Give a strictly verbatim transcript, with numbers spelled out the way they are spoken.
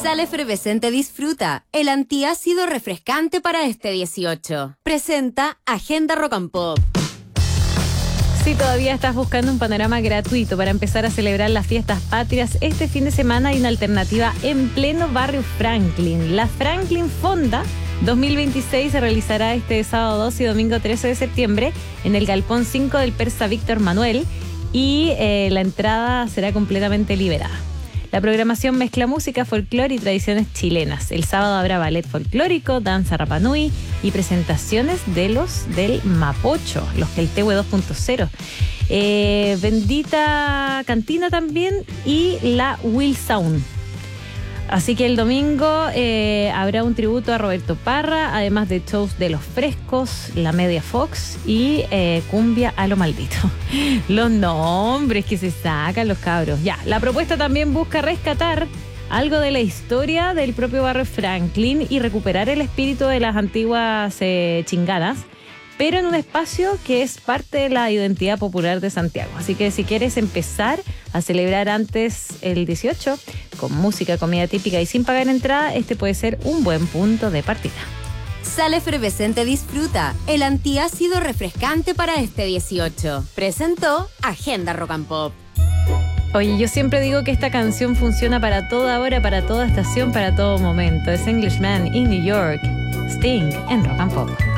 Sal Efervescente disfruta el antiácido refrescante para este dieciocho. Presenta Agenda Rock and Pop. Si todavía estás buscando un panorama gratuito para empezar a celebrar las fiestas patrias, este fin de semana hay una alternativa en pleno barrio Franklin. La Franklin Fonda dos mil veintiséis se realizará este sábado dos y domingo trece de septiembre en el Galpón cinco del Persa Víctor Manuel y eh, la entrada será completamente liberada. La programación mezcla música, folclore y tradiciones chilenas. El sábado habrá ballet folclórico, danza Rapa Nui y presentaciones de los del Mapocho, los Keltehue dos punto cero. Eh, bendita Cantina también y la Will Sound. Así que el domingo eh, habrá un tributo a Roberto Parra, además de shows de Los Frescos, La Media Fox y eh, Cumbia a lo Maldito. Los nombres que se sacan los cabros. Ya, la propuesta también busca rescatar algo de la historia del propio barrio Franklin y recuperar el espíritu de las antiguas eh, chingadas, pero en un espacio que es parte de la identidad popular de Santiago. Así que si quieres empezar a celebrar antes el dieciocho, con música, comida típica y sin pagar entrada, este puede ser un buen punto de partida. Sal Efervescente disfruta el antiácido refrescante para este dieciocho. Presentó Agenda Rock and Pop. Oye, yo siempre digo que esta canción funciona para toda hora, para toda estación, para todo momento. Es Englishman in New York, Sting en Rock and Pop.